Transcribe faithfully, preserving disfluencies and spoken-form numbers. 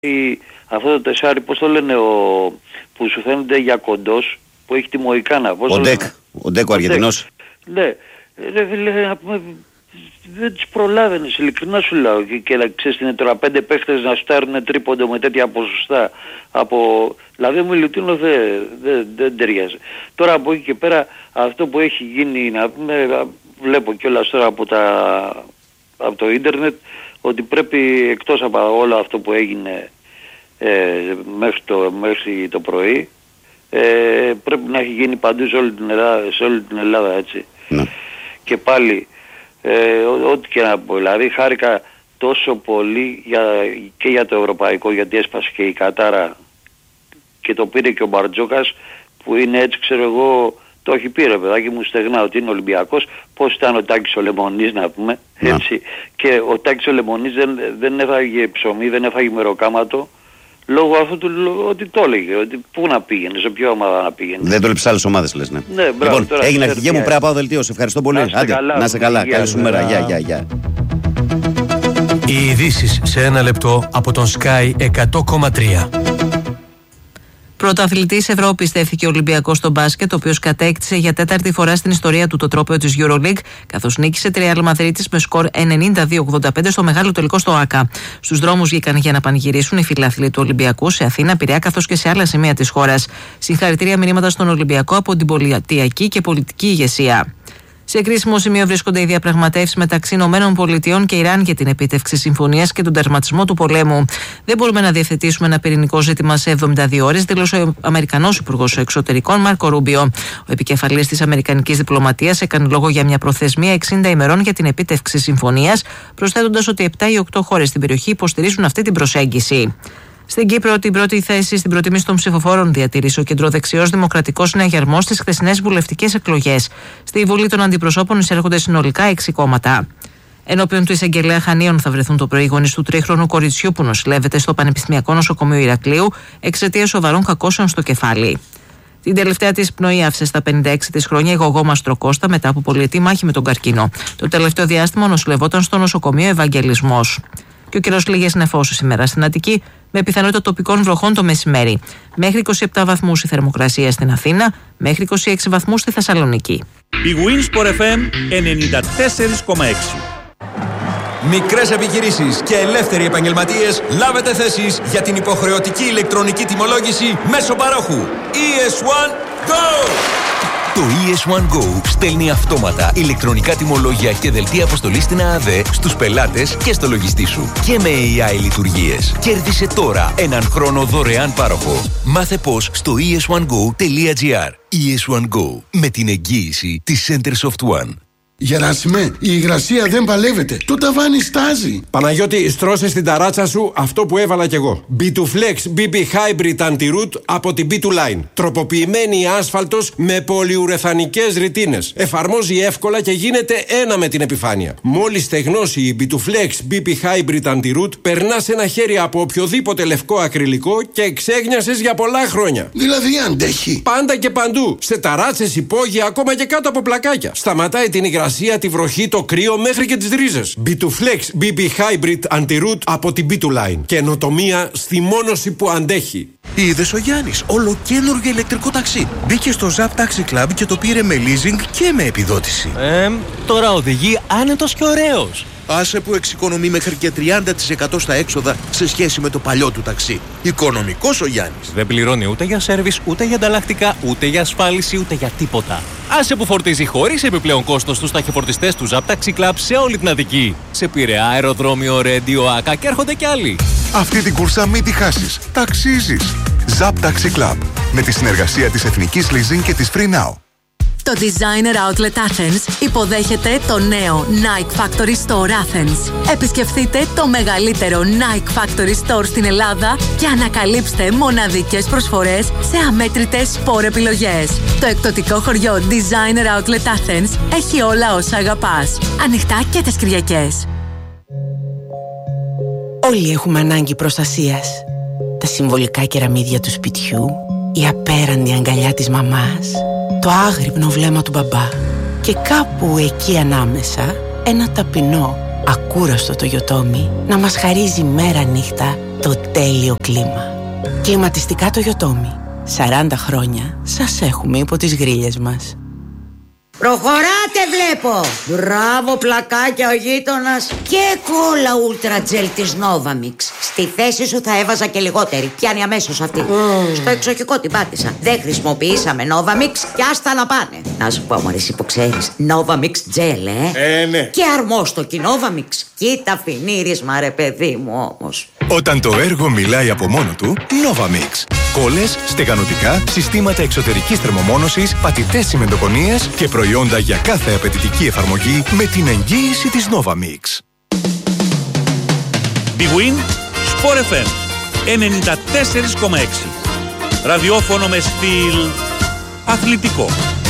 Αυτό το τεσάρι, πώς το λένε, ο, που σου φαίνεται για κοντός, που έχει τη Μοϊκάνα. Ο Ντεκ, ο Ντεκ ο Αργεντινός. Ναι, ρε φίλε, να πούμε, δεν τις προλάβαινες, ειλικρινά σου λέω. Και, και ξέρεις, είναι τώρα πέντε παίχτες να στάρουν τρίποντο με τέτοια ποσοστά. Από, δηλαδή ο Μιλουτίνο δεν δε, δε ταιριάζει. Τώρα από εκεί και πέρα, αυτό που έχει γίνει, να πούμε, βλέπω κιόλας τώρα από, τα, από το ίντερνετ, ότι πρέπει, εκτός από όλο αυτό που έγινε ε, μέχρι, το, μέχρι το πρωί, ε, πρέπει να έχει γίνει παντού σε όλη την Ελλάδα, σε όλη την Ελλάδα, έτσι. Ναι. Και πάλι, ε, ό,τι και να πω, δηλαδή χάρηκα τόσο πολύ για, και για το ευρωπαϊκό, γιατί έσπασε και η Κατάρα και το πήρε και ο Μπαρτζόκας, που είναι έτσι, ξέρω εγώ, το έχει πει ρε παιδάκι μου στεγνά ότι είναι Ολυμπιακός. Πώς ήταν ο Τάκης ο Λεμονής, να πούμε, έτσι. Να. Και ο Τάκης ο Λεμονής δεν, δεν έφαγε ψωμί, δεν έφαγε μεροκάματο, λόγω αυτού του ότι το έλεγε, ότι πού να πήγαινε, σε ποια ομάδα να πήγαινε. Δεν το λείψε άλλες ομάδες, λες, ναι. Ναι, μπράβο, λοιπόν, έγινε αρχηγέ μου, πρέπει να πάω δελτίο. Σε ευχαριστώ πολύ. Να είστε καλά. Να είστε καλά. Καλή σου μέρα. Γεια, γεια, γεια. Οι ειδήσεις σε ένα λεπτό από τον Sky εκατό κόμμα τρία. Πρωταθλητής Ευρώπης στέφθηκε ο Ολυμπιακός στο μπάσκετ, ο οποίος κατέκτησε για τέταρτη φορά στην ιστορία του το τρόπαιο της EuroLeague, καθώς νίκησε τη Real Madrid με σκορ ενενήντα δύο ογδόντα πέντε στο μεγάλο τελικό στο ΆΚΑ. Στους δρόμους βγήκαν για να πανηγυρίσουν οι φιλάθλοι του Ολυμπιακού σε Αθήνα, Πειραιά καθώς και σε άλλα σημεία της χώρας. Συγχαρητήρια μηνύματα στον Ολυμπιακό από την πολιτιακή και πολιτική ηγεσία. Σε κρίσιμο σημείο βρίσκονται οι διαπραγματεύσεις μεταξύ ΗΠΑ και Ιράν για την επίτευξη συμφωνίας και τον τερματισμό του πολέμου. Δεν μπορούμε να διευθετήσουμε ένα πυρηνικό ζήτημα σε εβδομήντα δύο ώρες, δήλωσε ο Αμερικανός Υπουργός Εξωτερικών Μάρκο Ρούμπιο. Ο επικεφαλής της Αμερικανικής διπλωματίας έκανε λόγο για μια προθεσμία εξήντα ημερών για την επίτευξη συμφωνίας, προσθέτοντας ότι επτά ή οκτώ χώρες στην περιοχή υποστηρίζουν αυτή την προσέγγιση. Στην Κύπρο, την πρώτη θέση στην προτίμηση των ψηφοφόρων διατήρησε ο κεντροδεξιός Δημοκρατικός Συναγερμός στις χθεσινές βουλευτικές εκλογές. Στη Βουλή των Αντιπροσώπων εισέρχονται συνολικά έξι κόμματα. Ενώπιον του εισαγγελέα Χανίων θα βρεθούν το πρωί οι γονείς του τρίχρονου κοριτσιού που νοσηλεύεται στο Πανεπιστημιακό Νοσοκομείο Ηρακλείου εξαιτίας σοβαρών κακώσεων στο κεφάλι. Την τελευταία της πνοή άφησε στα πενήντα έξι της χρόνια η γογό Μαστροκώστα μετά από πολυετή μάχη με τον καρκίνο. Το τελευταίο διάστημα νοσηλευόταν στο νοσοκομείο Ευαγγελισμός. Και ο καιρός λίγες νεφώσεις σήμερα στην Αττική, με πιθανότητα τοπικών βροχών το μεσημέρι. Μέχρι είκοσι επτά βαθμούς η θερμοκρασία στην Αθήνα, μέχρι είκοσι έξι βαθμούς στη Θεσσαλονίκη. Η Winsport εφ εμ ενενήντα τέσσερα κόμμα έξι. Μικρές επιχειρήσεις και ελεύθεροι επαγγελματίες, λάβετε θέσεις για την υποχρεωτική ηλεκτρονική τιμολόγηση μέσω παρόχου. ι ες ουάν Go! Το ι ες ουάν Go στέλνει αυτόματα ηλεκτρονικά τιμολόγια και δελτία αποστολής στην ΑΑΔ στους πελάτες και στο λογιστή σου. Και με έι άι λειτουργίες. Κέρδισε τώρα έναν χρόνο δωρεάν πάροχο. Μάθε πώς στο ι ες ουάν γκο τελεία τζι άρ. ι ες ουάν Go, με την εγγύηση της Centersoft One. Γεράσιμε, η υγρασία δεν παλεύεται. Το ταβάνι στάζει. Παναγιώτη, στρώσε στην ταράτσα σου αυτό που έβαλα κι εγώ. μπι του Flex μπι μπι Hybrid Anti-Root από την μπι του Line. Τροποποιημένη άσφαλτος με πολυουρεθανικές ρητίνες. Εφαρμόζει εύκολα και γίνεται ένα με την επιφάνεια. Μόλις στεγνώσει η μπι του Flex μπι μπι Hybrid Anti-Root, περνάς ένα χέρι από οποιοδήποτε λευκό ακριλικό και εξέγνιασες για πολλά χρόνια. Δηλαδή αντέχει. Πάντα και παντού. Σε ταράτσες, υπόγεια, ακόμα και κάτω από πλακάκια. Σταματάει την υγρασία, τη βροχή, το κρύο μέχρι και τις ρίζες. μπι του Flex μπι μπι Hybrid Anti-Root από την μπι του Line. Καινοτομία στη μόνωση που αντέχει. Είδες ο Γιάννης, ολοκαίνουργιο ηλεκτρικό ταξί. Μπήκε στο Zap Taxi Club και το πήρε με leasing και με επιδότηση. Ε, τώρα οδηγεί άνετος και ωραίος. Άσε που εξοικονομεί μέχρι και τριάντα τοις εκατό στα έξοδα σε σχέση με το παλιό του ταξί. Οικονομικός ο Γιάννης. Δεν πληρώνει ούτε για σέρβις, ούτε για ανταλλακτικά, ούτε για ασφάλιση, ούτε για τίποτα. Άσε που φορτίζει χωρίς επιπλέον κόστος στους ταχυφορτιστές του Zap Taxi Club σε όλη την Αττική. Σε Πειραιά, αεροδρόμιο, Ρέντιο, Άκα και έρχονται κι άλλοι. Αυτή την κούρσα μην τη χάσεις. Ταξίζεις. Zap Taxi Club. Με τη συνεργασία της Εθνικής Leasing και της Free Now. Το Designer Outlet Athens υποδέχεται το νέο Nike Factory Store Athens. Επισκεφτείτε το μεγαλύτερο Nike Factory Store στην Ελλάδα και ανακαλύψτε μοναδικές προσφορές σε αμέτρητες σπορ επιλογές. Το εκπτωτικό χωριό Designer Outlet Athens έχει όλα όσα αγαπάς. Ανοιχτά και τις Κυριακές. Όλοι έχουμε ανάγκη προστασίας. Τα συμβολικά κεραμίδια του σπιτιού, η απέραντη αγκαλιά της μαμάς, το άγρυπνο βλέμμα του μπαμπά και κάπου εκεί ανάμεσα ένα ταπεινό Ακούραστο το Yotomi να μας χαρίζει μέρα νύχτα το τέλειο κλίμα. Κλιματιστικά το Yotomi. σαράντα χρόνια σας έχουμε υπό τις γρίλες μας. Προχωράτε βλέπω. Μπράβο πλακάκια ο γείτονας. Και κόλλα ούλτρα τζελ της Novamix. Στη θέση σου θα έβαζα και λιγότερη. Πιάνει αμέσως αυτή. mm. Στο εξοχικό την πάτησα. Δεν χρησιμοποιήσαμε Novamix και άστα να πάνε. Να σου πω μωρέ εσύ που ξέρεις, Novamix τζελ ε. Ε ναι. Και αρμόστοκι Novamix. Κοίτα φινίρισμα ρε παιδί μου όμως. Όταν το έργο μιλάει από μόνο του, Novamix. Κόλλες, στεγανοτικά, συστήματα εξωτερικής θερμομόνωσης, πατητές τσιμεντοκονίες και προϊόντα για κάθε απαιτητική εφαρμογή με την εγγύηση της Novamix. Big Win, Sport εφ εμ ενενήντα τέσσερα κόμμα έξι. Ραδιόφωνο με στυλ αθλητικό.